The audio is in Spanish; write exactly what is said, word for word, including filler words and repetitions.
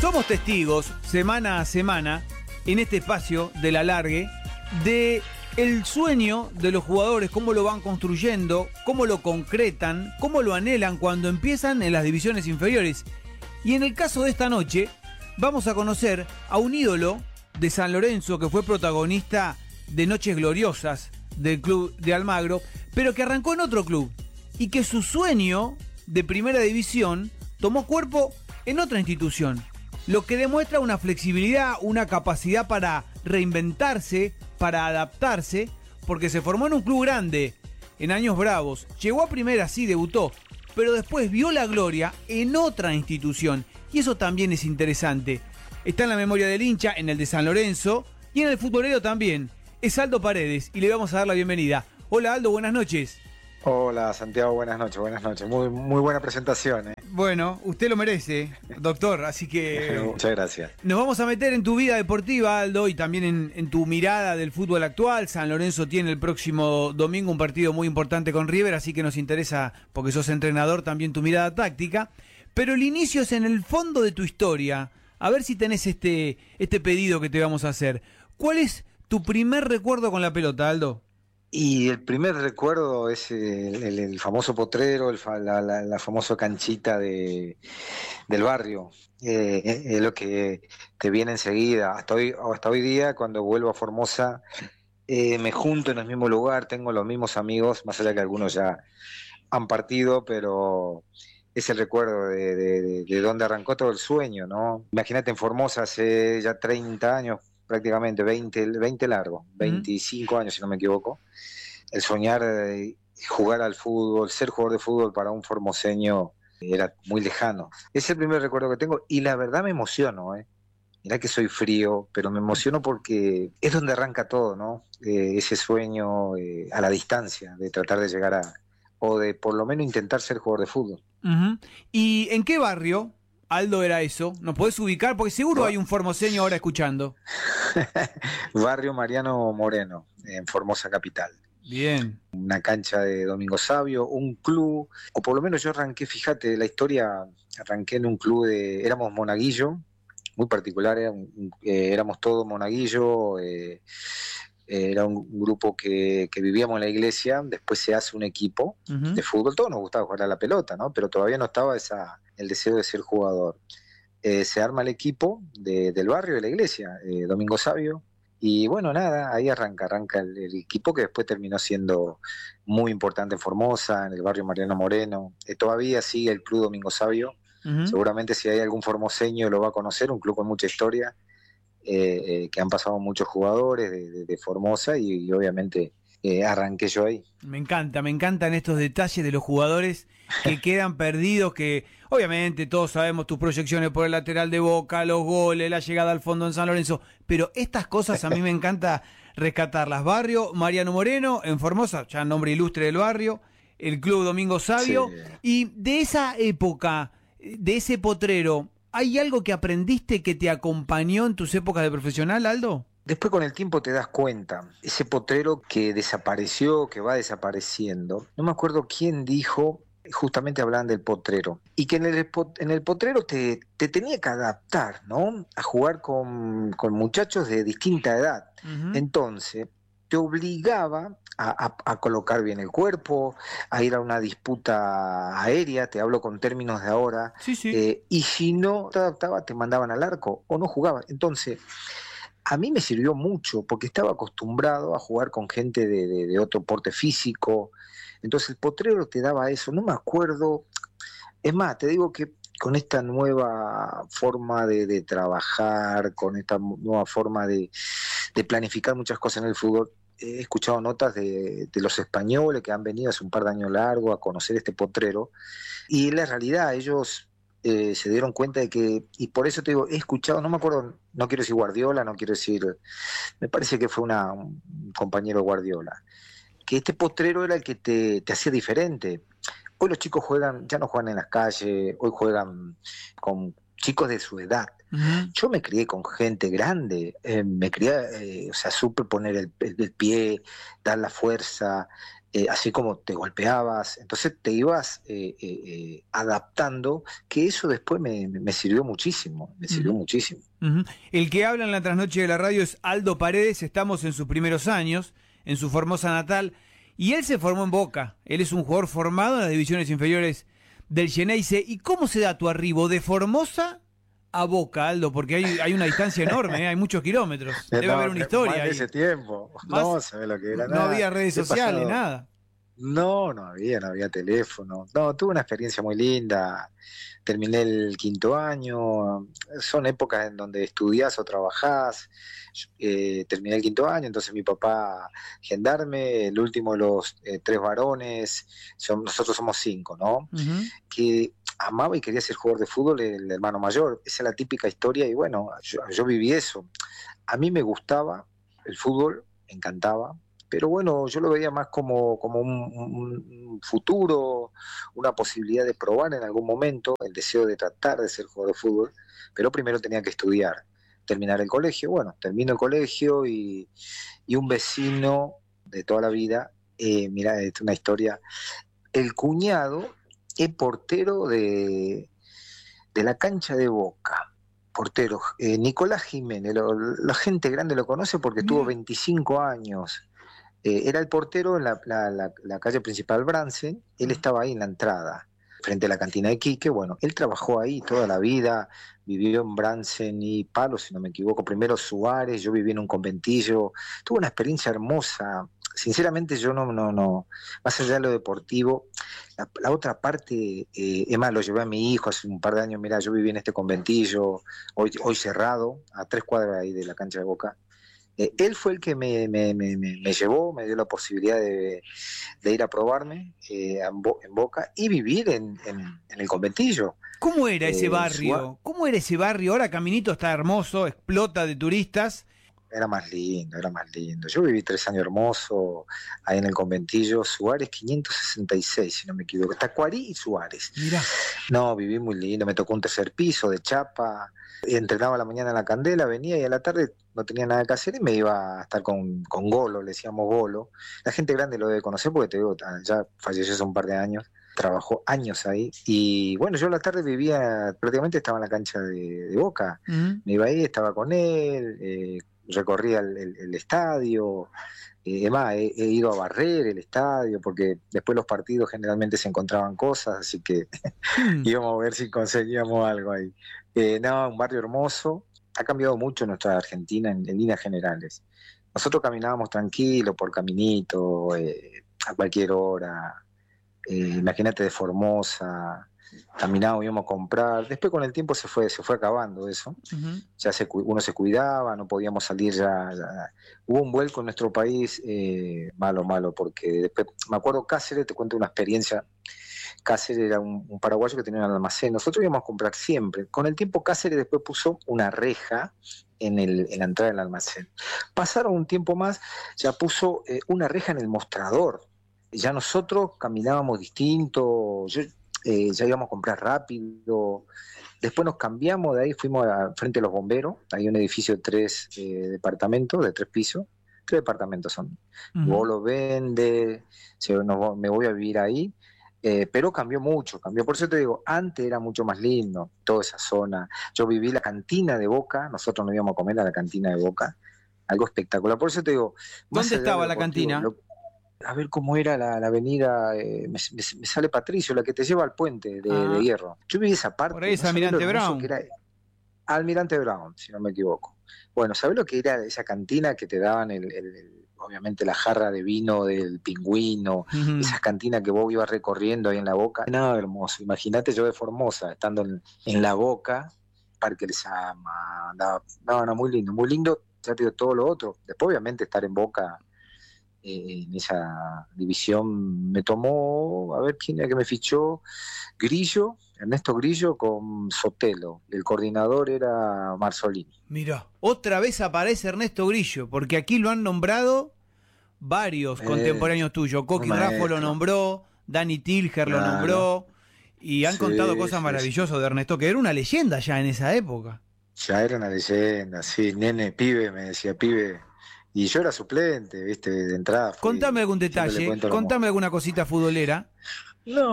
Somos testigos, semana a semana, en este espacio del alargue, de el sueño de los jugadores, cómo lo van construyendo, cómo lo concretan, cómo lo anhelan cuando empiezan en las divisiones inferiores. Y en el caso de esta noche, vamos a conocer a un ídolo de San Lorenzo que fue protagonista de Noches Gloriosas del club de Almagro, pero que arrancó en otro club y que su sueño de primera división tomó cuerpo en otra institución. Lo que demuestra una flexibilidad, una capacidad para reinventarse, para adaptarse, porque se formó en un club grande, en años bravos, llegó a primera, sí, debutó, pero después vio la gloria en otra institución, y eso también es interesante. Está en la memoria del hincha, en el de San Lorenzo, y en el futbolero también. Es Aldo Paredes, y le vamos a dar la bienvenida. Hola Aldo, buenas noches. Hola Santiago, buenas noches, buenas noches. Muy, muy buena presentación. ¿eh? Bueno, usted lo merece, doctor, así que... Muchas gracias. Nos vamos a meter en tu vida deportiva, Aldo, y también en, en tu mirada del fútbol actual. San Lorenzo tiene el próximo domingo un partido muy importante con River, así que nos interesa, porque sos entrenador, también tu mirada táctica. Pero el inicio es en el fondo de tu historia. A ver si tenés este, este pedido que te vamos a hacer. ¿Cuál es tu primer recuerdo con la pelota, Aldo? Y el primer recuerdo es el, el, el famoso potrero, el, la, la, la famosa canchita de, del barrio. Eh, es lo que te viene enseguida. Hasta hoy, hasta hoy día, cuando vuelvo a Formosa, eh, me junto en el mismo lugar, tengo los mismos amigos, más allá que algunos ya han partido, pero es el recuerdo de, de, de, de donde arrancó todo el sueño, ¿no? Imagínate en Formosa hace ya treinta años, prácticamente veinte, veinte largo, veinticinco años si no me equivoco, el soñar de jugar al fútbol, ser jugador de fútbol para un formoseño era muy lejano. Es el primer recuerdo que tengo y la verdad me emociono, ¿eh? Mirá que soy frío, pero me emociono porque es donde arranca todo, ¿no? Eh, ese sueño eh, a la distancia de tratar de llegar a, o de por lo menos intentar ser jugador de fútbol. Uh-huh. ¿Y en qué barrio, Aldo, era eso? ¿Nos podés ubicar? Porque seguro hay un formoseño ahora escuchando. Barrio Mariano Moreno, en Formosa capital. Bien. Una cancha de Domingo Sabio, un club, o por lo menos yo arranqué, fíjate, la historia, arranqué en un club de, éramos monaguillo, muy particular, era un, eh, éramos todos monaguillo, eh, era un grupo que, que vivíamos en la iglesia, después se hace un equipo uh-huh. de fútbol, todos nos gustaba jugar a la pelota, ¿no? Pero todavía no estaba esa, el deseo de ser jugador. Eh, se arma el equipo de, del barrio de la iglesia, eh, Domingo Sabio, y bueno, nada, ahí arranca, arranca el, el equipo que después terminó siendo muy importante en Formosa, en el barrio Mariano Moreno. Eh, todavía sigue el Club Domingo Sabio, uh-huh. seguramente si hay algún formoseño lo va a conocer, un club con mucha historia, eh, eh, que han pasado muchos jugadores de, de, de Formosa y, y obviamente eh, arranqué yo ahí. Me encanta, me encantan estos detalles de los jugadores que quedan perdidos, que obviamente todos sabemos tus proyecciones por el lateral de Boca, los goles, la llegada al fondo en San Lorenzo, pero estas cosas a mí me encanta rescatarlas. Barrio Mariano Moreno, en Formosa, ya nombre ilustre del barrio, el Club Domingo Sabio, sí. Y de esa época, de ese potrero, ¿hay algo que aprendiste que te acompañó en tus épocas de profesional, Aldo? Después con el tiempo te das cuenta, ese potrero que desapareció, que va desapareciendo, no me acuerdo quién dijo, justamente hablaban del potrero, y que en el, en el potrero te, te tenía que adaptar, ¿no? A jugar con, con muchachos de distinta edad. Uh-huh. Entonces, te obligaba a, a, a colocar bien el cuerpo, a ir a una disputa aérea, te hablo con términos de ahora, sí, sí. Eh, y si no te adaptaba, te mandaban al arco o no jugabas. Entonces, a mí me sirvió mucho porque estaba acostumbrado a jugar con gente de, de, de otro porte físico. Entonces el potrero te daba eso, no me acuerdo. Es más, te digo que con esta nueva forma de, de trabajar, con esta nueva forma de, de planificar muchas cosas en el fútbol, he escuchado notas de, de los españoles que han venido hace un par de años largo a conocer este potrero. Y en la realidad ellos... Eh, se dieron cuenta de que, y por eso te digo, he escuchado, no me acuerdo, no quiero decir Guardiola, no quiero decir, me parece que fue una, un compañero de Guardiola, que este potrero era el que te, te hacía diferente. Hoy los chicos juegan, ya no juegan en las calles, hoy juegan con chicos de su edad. Uh-huh. Yo me crié con gente grande, eh, me crié, eh, o sea, supe poner el, el, el pie, dar la fuerza, eh, así como te golpeabas, entonces te ibas eh, eh, eh, adaptando, que eso después me, me sirvió muchísimo, me sirvió Uh-huh. muchísimo. Uh-huh. El que habla en la trasnoche de la radio es Aldo Paredes, estamos en sus primeros años, en su Formosa natal, y él se formó en Boca, él es un jugador formado en las divisiones inferiores del Xeneize. ¿Y cómo se da tu arribo de Formosa a Boca, Aldo? Porque hay, hay una distancia enorme, ¿eh? Hay muchos kilómetros. Debe No, haber una historia más ahí. de ese tiempo. Más, no, ¿sabes lo que era? no Nada. había redes He sociales, pasado... nada. No, no había, no había teléfono. No, tuve una experiencia muy linda. Terminé el quinto año. Son épocas en donde estudiás o trabajás. Eh, terminé el quinto año, entonces mi papá gendarme, el último de los eh, tres varones. Son, nosotros somos cinco, ¿no? Uh-huh. Que amaba y quería ser jugador de fútbol el hermano mayor. Esa es la típica historia y bueno, yo, yo viví eso. A mí me gustaba el fútbol, me encantaba, pero bueno, yo lo veía más como, como un, un futuro, una posibilidad de probar en algún momento, el deseo de tratar de ser jugador de fútbol, pero primero tenía que estudiar, terminar el colegio. Bueno, termino el colegio y, y un vecino de toda la vida, eh, mirá, es una historia, el cuñado es portero de, de la cancha de Boca. Portero, eh, Nicolás Jiménez, lo, la gente grande lo conoce porque tuvo veinticinco años, eh, era el portero en la, la, la, la calle principal Bransen, él estaba ahí en la entrada, frente a la cantina de Quique. Bueno, él trabajó ahí toda la vida, vivió en Bransen y Palo, si no me equivoco, primero Suárez, yo viví en un conventillo, tuve una experiencia hermosa. Sinceramente yo no, no, no, más allá de lo deportivo, la, la otra parte, eh, es más, lo llevé a mi hijo hace un par de años. Mirá, yo viví en este conventillo, hoy, hoy cerrado, a tres cuadras ahí de la cancha de Boca. Eh, él fue el que me, me, me, me llevó, me dio la posibilidad de, de ir a probarme eh, en, Bo, en Boca y vivir en, en, en el conventillo. ¿Cómo era ese eh, barrio? Su... ¿Cómo era ese barrio? Ahora Caminito está hermoso, explota de turistas. Era más lindo, era más lindo. Yo viví tres años hermosos ahí en el conventillo. Suárez quinientos sesenta y seis, si no me equivoco. Tacuarí y Suárez. Mirá. No, viví muy lindo. Me tocó un tercer piso de chapa. Entrenaba a la mañana en la Candela, venía y a la tarde no tenía nada que hacer y me iba a estar con, con Golo, le decíamos Golo. La gente grande lo debe conocer porque te digo, ya falleció hace un par de años. Trabajó años ahí y bueno, yo a la tarde vivía, prácticamente estaba en la cancha de, de Boca. Uh-huh. Me iba ahí, estaba con él, eh, recorría el, el, el estadio, eh, además he, he ido a barrer el estadio porque después los partidos generalmente se encontraban cosas, así que íbamos a ver si conseguíamos algo ahí. Eh, no, un barrio hermoso, ha cambiado mucho nuestra Argentina en, en líneas generales. Nosotros caminábamos tranquilos por Caminito, eh, a cualquier hora, eh, imagínate de Formosa, caminábamos, íbamos a comprar. Después con el tiempo se fue se fue acabando eso. Uh-huh. Ya se, uno se cuidaba, no podíamos salir ya. ya. Hubo un vuelco en nuestro país, eh, malo, malo, porque después, me acuerdo Cáceres, te cuento una experiencia. Cáceres era un, un paraguayo que tenía un almacén. Nosotros íbamos a comprar siempre. Con el tiempo Cáceres después puso una reja en, el, en la entrada del almacén. Pasaron un tiempo más, ya puso eh, una reja en el mostrador. Ya nosotros caminábamos distinto. Yo, Eh, ya íbamos a comprar rápido. Después nos cambiamos de ahí, fuimos a frente a los bomberos. Hay un edificio de tres eh, departamentos, de tres pisos. Tres departamentos son. Uh-huh. Vos lo vende, se, no, me voy a vivir ahí. Eh, pero cambió mucho, cambió. Por eso te digo, antes era mucho más lindo, toda esa zona. Yo viví la cantina de Boca, nosotros nos íbamos a comer a la cantina de Boca. Algo espectacular. Por eso te digo. ¿Dónde estaba la cantina? Lo, a ver cómo era la, la avenida, eh, me, me, me sale Patricio, la que te lleva al puente de, ah. de Hierro. Yo viví esa parte. Por ahí es no Almirante Brown. Que era, Almirante Brown, si no me equivoco. Bueno, ¿sabés lo que era esa cantina que te daban, el, el, el, obviamente la jarra de vino del Pingüino, uh-huh. esas cantinas que vos ibas recorriendo ahí en la Boca? Nada, hermoso. Imagínate yo de Formosa, estando en, en la Boca, Parque Lezama, no, no, no, muy lindo, muy lindo, ya te digo, todo lo otro. Después obviamente estar en Boca, en esa división, me tomó, a ver quién era que me fichó, Grillo, Ernesto Grillo con Sotelo, el coordinador era Marzolini. Mira, otra vez aparece Ernesto Grillo, porque aquí lo han nombrado varios eh, contemporáneos tuyos. Coqui Raffo lo nombró, Dani Tilger claro. lo nombró, y han sí, contado cosas sí, maravillosas sí. de Ernesto, que era una leyenda ya en esa época. Ya era una leyenda, sí, nene, pibe, me decía, pibe. y yo era suplente, viste, de entrada. Fui, Contame algún detalle, contame alguna cosita futbolera. No,